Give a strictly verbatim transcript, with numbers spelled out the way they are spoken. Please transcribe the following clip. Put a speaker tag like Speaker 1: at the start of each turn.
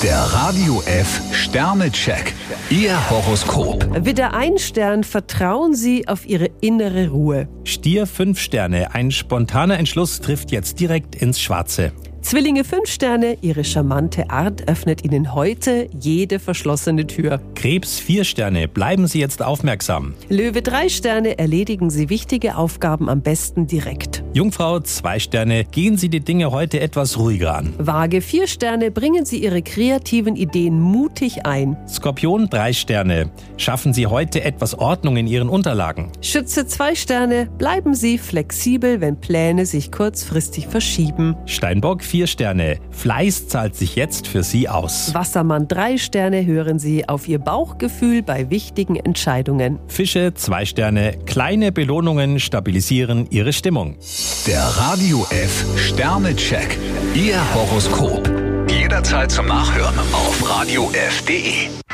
Speaker 1: Der Radio F Sternecheck. Ihr Horoskop.
Speaker 2: Widder ein Stern, vertrauen Sie auf Ihre innere Ruhe.
Speaker 3: Stier fünf Sterne, ein spontaner Entschluss trifft jetzt direkt ins Schwarze.
Speaker 2: Zwillinge fünf Sterne, Ihre charmante Art öffnet Ihnen heute jede verschlossene Tür.
Speaker 3: Krebs vier Sterne, bleiben Sie jetzt aufmerksam.
Speaker 2: Löwe drei Sterne, erledigen Sie wichtige Aufgaben am besten direkt.
Speaker 3: Jungfrau zwei Sterne, gehen Sie die Dinge heute etwas ruhiger an.
Speaker 2: Waage vier Sterne, bringen Sie Ihre kreativen Ideen mutig ein.
Speaker 3: Skorpion drei Sterne, schaffen Sie heute etwas Ordnung in Ihren Unterlagen.
Speaker 2: Schütze zwei Sterne, bleiben Sie flexibel, wenn Pläne sich kurzfristig verschieben.
Speaker 3: Steinbock vier Sterne, Fleiß zahlt sich jetzt für Sie aus.
Speaker 2: Wassermann drei Sterne, hören Sie auf Ihr Bauchgefühl bei wichtigen Entscheidungen.
Speaker 3: Fische zwei Sterne, kleine Belohnungen stabilisieren Ihre Stimmung.
Speaker 1: Der Radio F Sternecheck. Ihr Horoskop. Jederzeit zum Nachhören auf radio f punkt de.